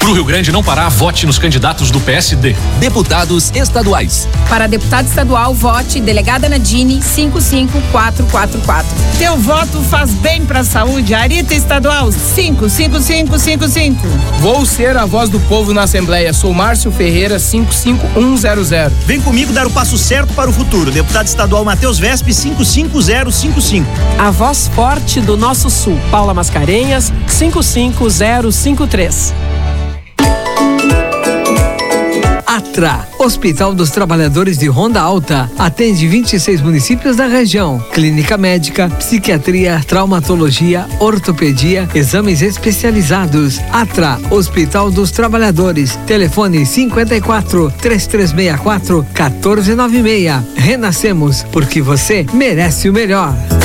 Pro Rio Grande não parar, vote nos candidatos do PSD. Deputados estaduais. Para deputado estadual, vote delegada Nadine 55444. Teu voto faz bem pra saúde. Arita Estadual 55555. Vou ser a voz do povo na Assembleia. Sou Márcio Ferreira 55100. Vem comigo dar o passo certo para o futuro. Deputado estadual Matheus Vespe 55055. A voz forte do nosso sul, Paula Mascarenhas 55053. Atra, Hospital dos Trabalhadores de Ronda Alta, atende 26 municípios da região. Clínica médica, psiquiatria, traumatologia, ortopedia, exames especializados. Atra, Hospital dos Trabalhadores. Telefone 54-3364-1496. Renascemos, porque você merece o melhor.